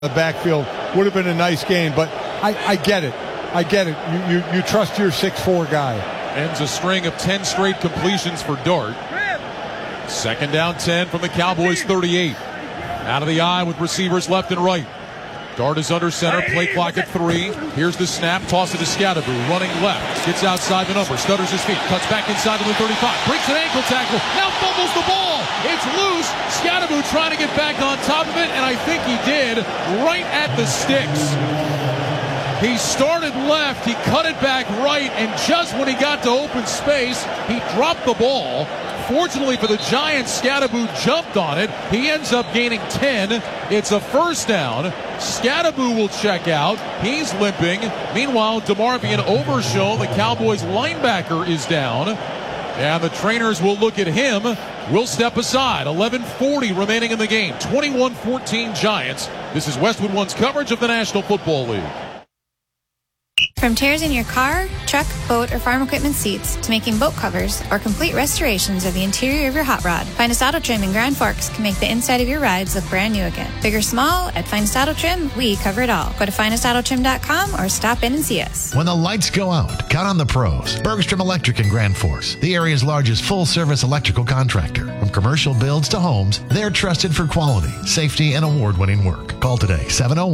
The backfield would have been a nice game, but I get it. I get it. You trust your 6'4" guy. Ends a string of 10 straight completions for Dart. Second down 10 from the Cowboys 38. Out of the eye with receivers left and right. Dart is under center, play clock at 3. Here's the snap, toss it to Scadaboo, running left, gets outside the number, stutters his feet, cuts back inside to the 35, breaks an ankle tackle, now fumbles the ball. It's loose. Scadaboo trying to get back on top of it, and I think he did, right at the sticks. He started left, he cut it back right, and just when he got to open space, he dropped the ball. Fortunately for the Giants, Scadaboo jumped on it. He ends up gaining 10. It's a first down. Scadaboo will check out. He's limping. Meanwhile, DeMarvion Overshown, the Cowboys linebacker, is down. And the trainers will look at him. We'll step aside. 11:40 remaining in the game. 21-14 Giants. This is Westwood One's coverage of the National Football League. From tears in your car, truck, boat, or farm equipment seats to making boat covers or complete restorations of the interior of your hot rod, Finest Auto Trim in Grand Forks can make the inside of your rides look brand new again. Big or small, at Finest Auto Trim, we cover it all. Go to finestautotrim.com or stop in and see us. When the lights go out, count on the pros. Bergstrom Electric in Grand Forks, the area's largest full-service electrical contractor. From commercial builds to homes, they're trusted for quality, safety, and award-winning work. Call today,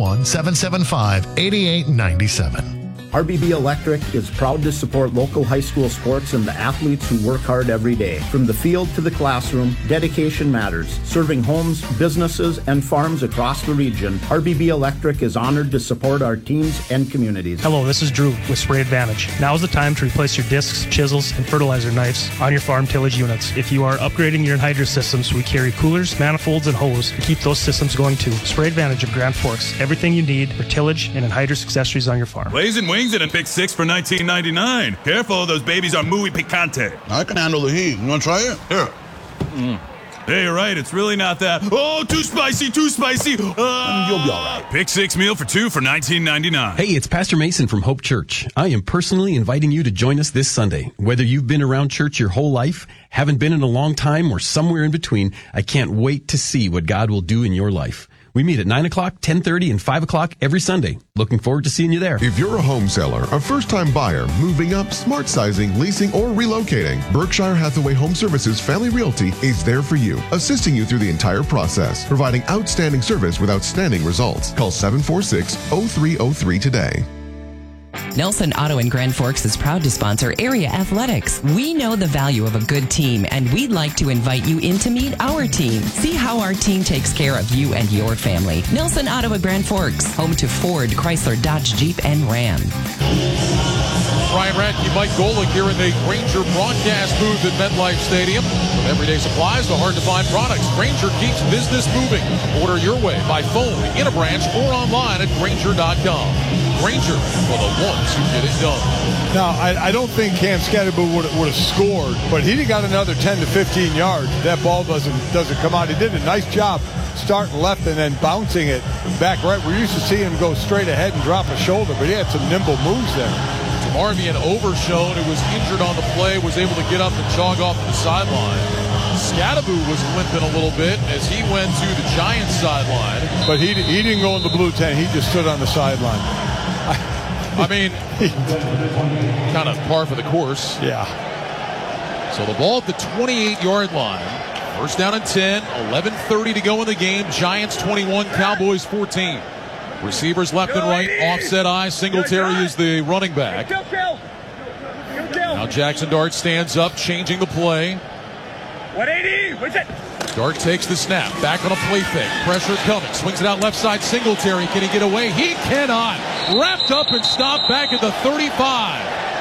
701-775-8897. RBB Electric is proud to support local high school sports and the athletes who work hard every day. From the field to the classroom, dedication matters. Serving homes, businesses, and farms across the region, RBB Electric is honored to support our teams and communities. Hello, this is Drew with Spray Advantage. Now is the time to replace your discs, chisels, and fertilizer knives on your farm tillage units. If you are upgrading your anhydrous systems, we carry coolers, manifolds, and hose to keep those systems going too. Spray Advantage of Grand Forks. Everything you need for tillage and anhydrous accessories on your farm. Blazing wings and a Big 6 for $19.99. Careful, those babies are muy picante. I can handle the heat. You want to try it? Here. Hey, you're right. It's really not that. Oh, too spicy, too spicy. You'll be all right. Pick 6 meal for 2 for $19.99. Hey, it's Pastor Mason from Hope Church. I am personally inviting you to join us this Sunday. Whether you've been around church your whole life, haven't been in a long time, or somewhere in between, I can't wait to see what God will do in your life. We meet at 9 o'clock, 10:30, and 5 o'clock every Sunday. Looking forward to seeing you there. If you're a home seller, a first-time buyer, moving up, smart sizing, leasing, or relocating, Berkshire Hathaway Home Services Family Realty is there for you, assisting you through the entire process, providing outstanding service with outstanding results. Call 746-0303 today. Nelson Auto in Grand Forks is proud to sponsor area athletics. We know the value of a good team, and we'd like to invite you in to meet our team. See how our team takes care of you and your family. Nelson Auto at Grand Forks, home to Ford, Chrysler, Dodge, Jeep, and Ram. Brian Radke, Mike Golick here in the Grainger broadcast booth at MetLife Stadium. From everyday supplies to hard-to-find products, Grainger keeps business moving. Order your way by phone, in a branch, or online at Grainger.com. Grainger for the ones who get it done. Now, I don't think Cam Scadaboo would have scored, but he'd have got another 10 to 15 yards. That ball doesn't come out. He did a nice job starting left and then bouncing it back right. We used to see him go straight ahead and drop a shoulder, but he had some nimble moves there. DeMarvion Overshown, who was injured on the play, was able to get up and jog off the sideline. Scadaboo was limping a little bit as he went to the Giants sideline. But he didn't go in the blue tent. He just stood on the sideline. I mean, kind of par for the course. Yeah. So the ball at the 28-yard line. First down and 10, 11:30 to go in the game. Giants 21, Cowboys 14. Receivers left and right, offset eye. Singletary is the running back. Now Jackson Dart stands up, changing the play. 180, what's it? Dart takes the snap, back on a play fake. Pressure coming, swings it out left side. Singletary, can he get away? He cannot. Wrapped up and stopped back at the 35.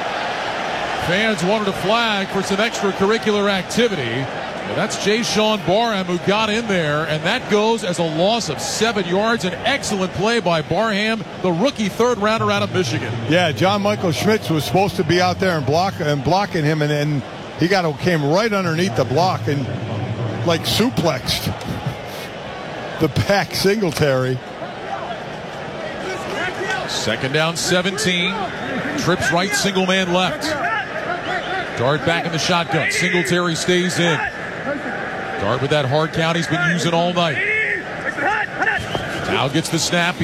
Fans wanted a flag for some extracurricular activity. Well, that's Jay Sean Barham who got in there, and that goes as a loss of 7 yards. An excellent play by Barham, the rookie third rounder out of Michigan. Yeah, John Michael Schmitz was supposed to be out there and blocking him, and then he came right underneath the block and like suplexed the back Singletary. Second down, 17. Trips right, single man left. Dart back in the shotgun. Singletary stays in. Dart with that hard count he's been using all night. Now gets the snap.